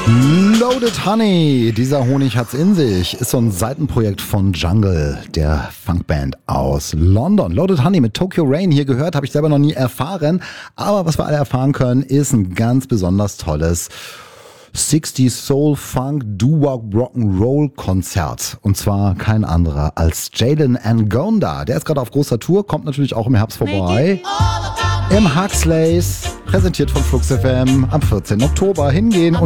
Loaded Honey, dieser Honig hat's in sich, ist so ein Seitenprojekt von Jungle, der Funkband aus London. Loaded Honey mit Tokyo Rain hier gehört, habe ich selber noch nie erfahren, aber was wir alle erfahren können, ist ein ganz besonders tolles 60s Soul Funk Doo-Wop Rock'n'Roll Konzert. Und zwar kein anderer als Jalen Ngonda. Der ist gerade auf großer Tour, kommt natürlich auch im Herbst vorbei. Im Huxleys, präsentiert von Flux FM am 14. Oktober. Hingehen und